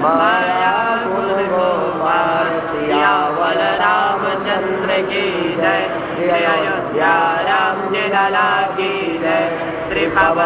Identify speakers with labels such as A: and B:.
A: माया कुल गोपाल सियावर रामचंद्र की जय। जय अयोध्या राम जी लला की जय। श्री पवन